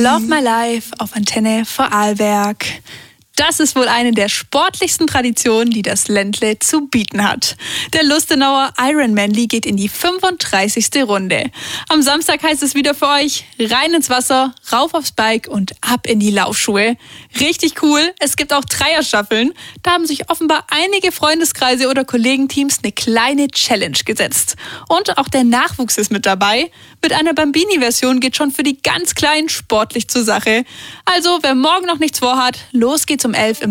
Love My Life auf Antenne Vorarlberg. Das ist wohl eine der sportlichsten Traditionen, die das Ländle zu bieten hat. Der Lustenauer Ironmanly geht in die 35. Runde. Am Samstag heißt es wieder für euch, rein ins Wasser, rauf aufs Bike und ab in die Laufschuhe. Richtig cool, es gibt auch Dreier-Staffeln. Da haben sich offenbar einige Freundeskreise oder Kollegenteams eine kleine Challenge gesetzt. Und auch der Nachwuchs ist mit dabei. Mit einer Bambini-Version geht schon für die ganz Kleinen sportlich zur Sache. Also, wer morgen noch nichts vorhat, los geht's um 11 im